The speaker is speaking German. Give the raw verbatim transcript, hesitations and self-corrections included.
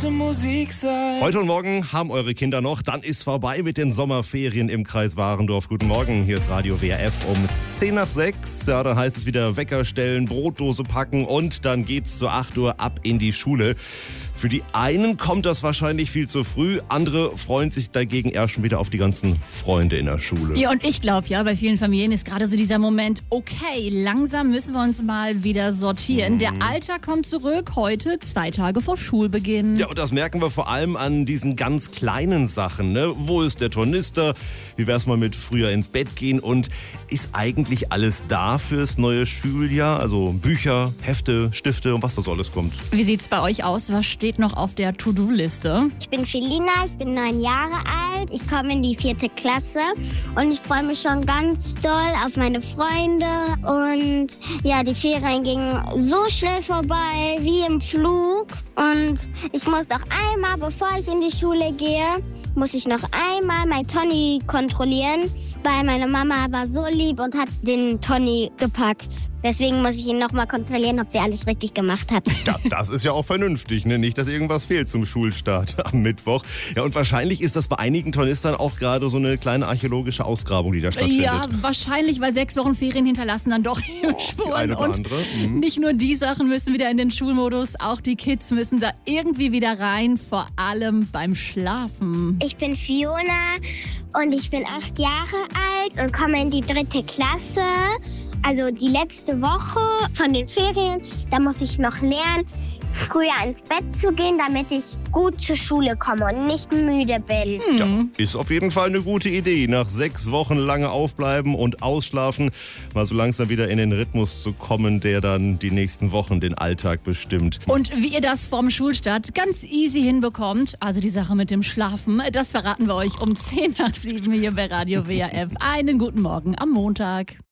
sollte Musik sein. Heute und morgen haben eure Kinder noch. Dann ist vorbei mit den Sommerferien im Kreis Warendorf. Guten Morgen, hier ist Radio W R F um zehn nach sechs. Ja, dann heißt es wieder Wecker stellen, Brotdose packen und dann geht's zur acht Uhr ab in die Schule. Für die einen kommt das wahrscheinlich viel zu früh, andere freuen sich dagegen erst schon wieder auf die ganzen Freunde in der Schule. Ja, und ich glaube, ja, bei vielen Familien ist gerade so dieser Moment, okay, langsam müssen wir uns mal wieder sortieren. Mhm. Der Alltag kommt zurück, heute zwei Tage vor Schulbeginn. Ja, und das merken wir vor allem an diesen ganz kleinen Sachen, ne? Wo ist der Tornister? Wie wär's mal mit früher ins Bett gehen? Und ist eigentlich alles da fürs neue Schuljahr? Also Bücher, Hefte, Stifte und was das alles kommt. Wie sieht's bei euch aus? Was steht noch auf der To-Do-Liste? Ich bin Felina, ich bin neun Jahre alt, ich komme in die vierte Klasse und ich freue mich schon ganz doll auf meine Freunde und ja, die Ferien gingen so schnell vorbei wie im Flug und ich muss doch einmal, bevor ich in die Schule gehe, muss ich noch einmal mein Toni kontrollieren, weil meine Mama war so lieb und hat den Toni gepackt. Deswegen muss ich ihn nochmal kontrollieren, ob sie alles richtig gemacht hat. Ja, das ist ja auch vernünftig, ne? Nicht, dass irgendwas fehlt zum Schulstart am Mittwoch. Ja, und wahrscheinlich ist das bei einigen Tornistern auch gerade so eine kleine archäologische Ausgrabung, die da stattfindet. Ja, wahrscheinlich, weil sechs Wochen Ferien hinterlassen dann doch oh, Spuren. Die eine oder und andere. Mhm. Nicht nur die Sachen müssen wieder in den Schulmodus, auch die Kids müssen da irgendwie wieder rein, vor allem beim Schlafen. Ich bin Fiona und ich bin acht Jahre alt und komme in die dritte Klasse. Also die letzte Woche von den Ferien, da muss ich noch lernen, früher ins Bett zu gehen, damit ich gut zur Schule komme und nicht müde bin. Hm. Ja, ist auf jeden Fall eine gute Idee. Nach sechs Wochen lange aufbleiben und ausschlafen, mal so langsam wieder in den Rhythmus zu kommen, der dann die nächsten Wochen den Alltag bestimmt. Und wie ihr das vorm Schulstart ganz easy hinbekommt, also die Sache mit dem Schlafen, das verraten wir euch um zehn nach sieben hier bei Radio W R F. Einen guten Morgen am Montag.